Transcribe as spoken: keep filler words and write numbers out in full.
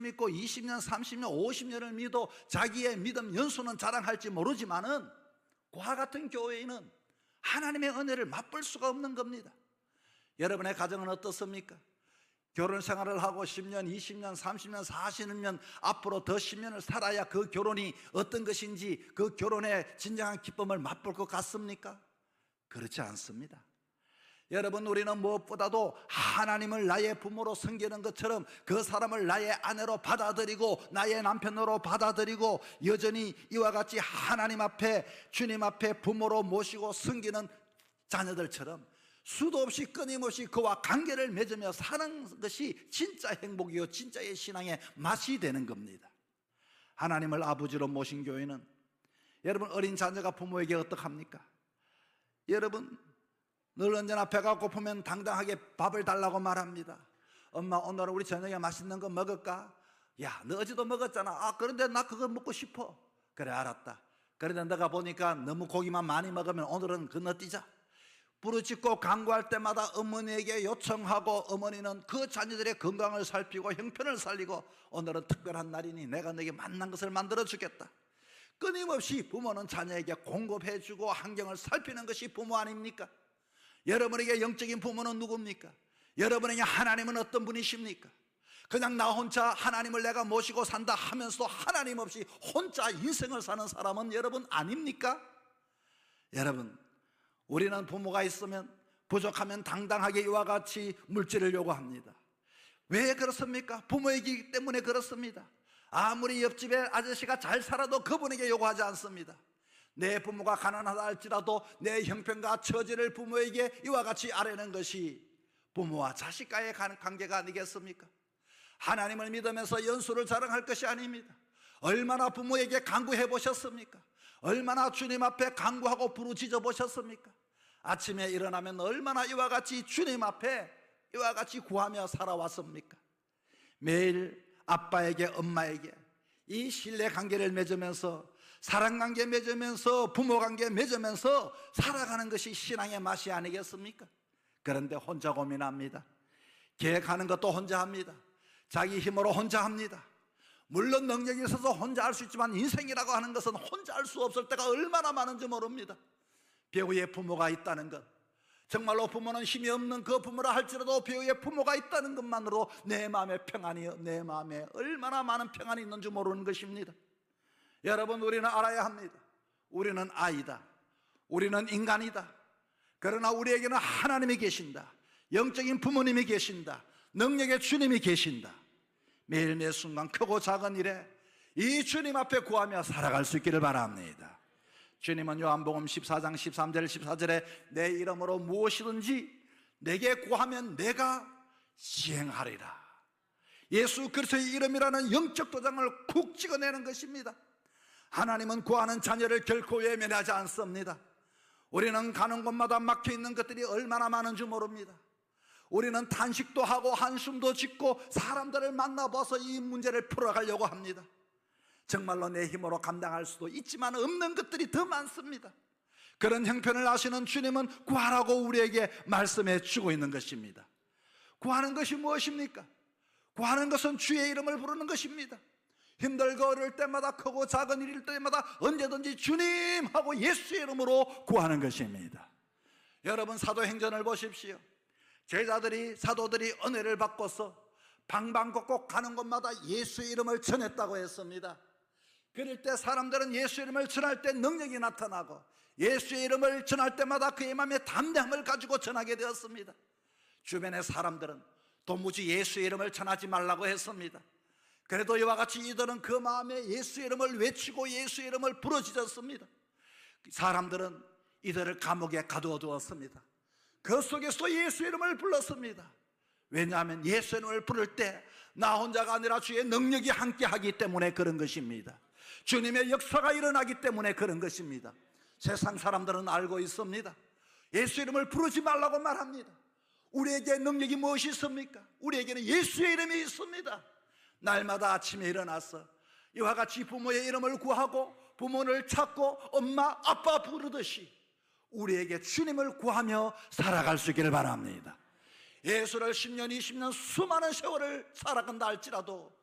믿고 이십 년, 삼십 년, 오십 년을 믿어 자기의 믿음 연수는 자랑할지 모르지만은 그와 같은 교회인은 하나님의 은혜를 맛볼 수가 없는 겁니다. 여러분의 가정은 어떻습니까? 결혼 생활을 하고 십 년, 이십 년, 삼십 년, 사십 년 앞으로 더 십 년을 살아야 그 결혼이 어떤 것인지, 그 결혼의 진정한 기쁨을 맛볼 것 같습니까? 그렇지 않습니다. 여러분, 우리는 무엇보다도 하나님을 나의 부모로 섬기는 것처럼 그 사람을 나의 아내로 받아들이고 나의 남편으로 받아들이고 여전히 이와 같이 하나님 앞에, 주님 앞에 부모로 모시고 섬기는 자녀들처럼 수도 없이 끊임없이 그와 관계를 맺으며 사는 것이 진짜 행복이요 진짜의 신앙의 맛이 되는 겁니다. 하나님을 아버지로 모신 교회는, 여러분, 어린 자녀가 부모에게 어떡합니까? 여러분, 늘 언제나 배가 고프면 당당하게 밥을 달라고 말합니다. 엄마, 오늘은 우리 저녁에 맛있는 거 먹을까? 야, 너 어제도 먹었잖아. 아, 그런데 나 그거 먹고 싶어. 그래, 알았다. 그런데 너가 보니까 너무 고기만 많이 먹으면 오늘은 건너뛰자. 부르짖고 간구할 때마다 어머니에게 요청하고, 어머니는 그 자녀들의 건강을 살피고 형편을 살리고, 오늘은 특별한 날이니 내가 너에게 맛난 것을 만들어 주겠다. 끊임없이 부모는 자녀에게 공급해주고 환경을 살피는 것이 부모 아닙니까? 여러분에게 영적인 부모는 누굽니까? 여러분에게 하나님은 어떤 분이십니까? 그냥 나 혼자 하나님을 내가 모시고 산다 하면서도 하나님 없이 혼자 인생을 사는 사람은 여러분 아닙니까? 여러분, 우리는 부모가 있으면 부족하면 당당하게 이와 같이 물질을 요구합니다. 왜 그렇습니까? 부모이기 때문에 그렇습니다. 아무리 옆집에 아저씨가 잘 살아도 그분에게 요구하지 않습니다. 내 부모가 가난하다 할지라도 내 형편과 처지를 부모에게 이와 같이 아뢰는 것이 부모와 자식과의 관계가 아니겠습니까? 하나님을 믿으면서 연수를 자랑할 것이 아닙니다. 얼마나 부모에게 간구해 보셨습니까? 얼마나 주님 앞에 간구하고 부르짖어 보셨습니까? 아침에 일어나면 얼마나 이와 같이 주님 앞에 이와 같이 구하며 살아왔습니까? 매일 아빠에게, 엄마에게 이 신뢰 관계를 맺으면서, 사랑 관계 맺으면서, 부모 관계 맺으면서 살아가는 것이 신앙의 맛이 아니겠습니까? 그런데 혼자 고민합니다. 계획하는 것도 혼자 합니다. 자기 힘으로 혼자 합니다. 물론 능력이 있어서 혼자 할 수 있지만 인생이라고 하는 것은 혼자 할 수 없을 때가 얼마나 많은지 모릅니다. 배우의 부모가 있다는 것, 정말로 부모는 힘이 없는 그 부모라 할지라도 배우의 부모가 있다는 것만으로 내 마음에 평안이, 내 마음에 얼마나 많은 평안이 있는지 모르는 것입니다. 여러분, 우리는 알아야 합니다. 우리는 아이다. 우리는 인간이다. 그러나 우리에게는 하나님이 계신다. 영적인 부모님이 계신다. 능력의 주님이 계신다. 매일 매 순간 크고 작은 일에 이 주님 앞에 구하며 살아갈 수 있기를 바랍니다. 주님은 요한복음 십사 장 십삼 절 십사 절에 내 이름으로 무엇이든지 내게 구하면 내가 시행하리라. 예수 그리스도의 이름이라는 영적 도장을 쿡 찍어내는 것입니다. 하나님은 구하는 자녀를 결코 외면하지 않습니다. 우리는 가는 곳마다 막혀있는 것들이 얼마나 많은지 모릅니다. 우리는 탄식도 하고 한숨도 짓고 사람들을 만나봐서 이 문제를 풀어가려고 합니다. 정말로 내 힘으로 감당할 수도 있지만 없는 것들이 더 많습니다. 그런 형편을 아시는 주님은 구하라고 우리에게 말씀해 주고 있는 것입니다. 구하는 것이 무엇입니까? 구하는 것은 주의 이름을 부르는 것입니다. 힘들고 어려울 때마다, 크고 작은 일일 때마다 언제든지 주님 하고 예수의 이름으로 구하는 것입니다. 여러분, 사도행전을 보십시오. 제자들이, 사도들이 은혜를 받고서 방방곡곡 가는 곳마다 예수의 이름을 전했다고 했습니다. 그럴 때 사람들은 예수의 이름을 전할 때 능력이 나타나고, 예수의 이름을 전할 때마다 그의 마음에 담대함을 가지고 전하게 되었습니다. 주변의 사람들은 도무지 예수의 이름을 전하지 말라고 했습니다. 그래도 이와 같이 이들은 그 마음에 예수의 이름을 외치고 예수의 이름을 부르짖었습니다. 사람들은 이들을 감옥에 가두어 두었습니다. 그 속에서 예수의 이름을 불렀습니다. 왜냐하면 예수의 이름을 부를 때 나 혼자가 아니라 주의 능력이 함께하기 때문에 그런 것입니다. 주님의 역사가 일어나기 때문에 그런 것입니다. 세상 사람들은 알고 있습니다. 예수 이름을 부르지 말라고 말합니다. 우리에게 능력이 무엇이 있습니까? 우리에게는 예수의 이름이 있습니다. 날마다 아침에 일어나서 이와 같이 부모의 이름을 구하고 부모를 찾고 엄마, 아빠 부르듯이 우리에게 주님을 구하며 살아갈 수 있기를 바랍니다. 예수를 십 년, 이십 년 수많은 세월을 살아간다 할지라도